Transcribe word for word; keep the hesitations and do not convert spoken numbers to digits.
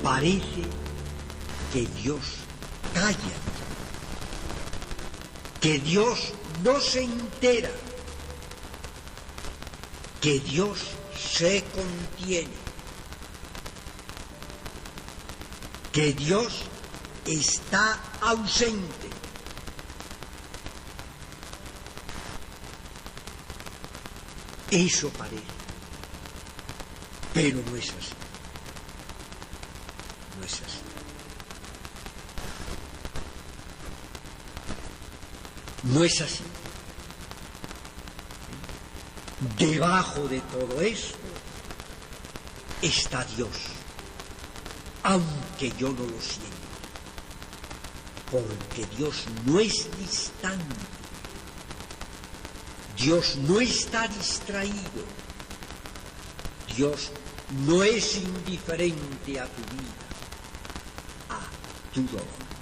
parece que Dios calla, que Dios no se entera, que Dios se contiene, que Dios está ausente. Eso parece, pero no es así. No es así. No es así. Debajo de todo esto está Dios, aunque yo no lo sienta, porque Dios no es distante, Dios no está distraído, Dios no es indiferente a tu vida, a tu dolor.